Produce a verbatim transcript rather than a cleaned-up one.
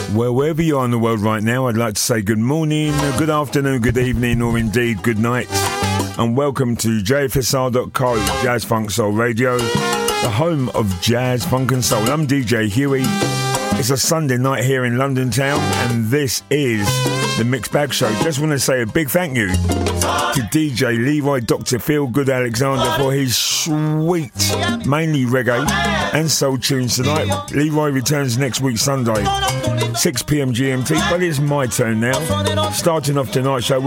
Well, wherever you are in the world right now, I'd like to say good morning, good afternoon, good evening, or indeed good night. And welcome to J F S R dot co, Jazz Funk Soul Radio, the home of jazz, funk and soul. I'm D J Huey. It's a Sunday night here in London town, and this is the Mixed Bag Show. Just want to say a big thank you to D J Leroy Doctor Phil Good Alexander for his sweet, mainly reggae and soul tunes tonight. Leroy returns next week Sunday, six p.m. G M T, but it's my turn now. Starting off tonight's show